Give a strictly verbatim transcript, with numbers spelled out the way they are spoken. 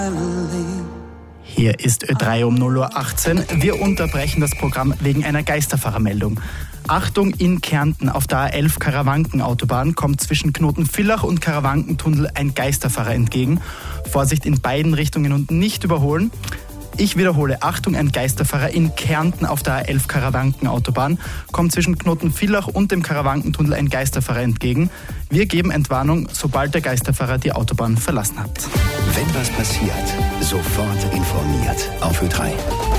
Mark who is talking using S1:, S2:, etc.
S1: Hier ist Ö drei um null Uhr achtzehn. Wir unterbrechen das Programm wegen einer Geisterfahrermeldung. Achtung, in Kärnten auf der A elf Karawanken-Autobahn kommt zwischen Knotenvillach und Karawankentunnel ein Geisterfahrer entgegen. Vorsicht in beiden Richtungen und nicht überholen. Ich wiederhole, Achtung, ein Geisterfahrer in Kärnten auf der A elf Karawanken-Autobahn kommt zwischen Knotenvillach und dem Karawankentunnel ein Geisterfahrer entgegen. Wir geben Entwarnung, sobald der Geisterfahrer die Autobahn verlassen hat.
S2: Wenn was passiert, sofort informiert auf Ö drei.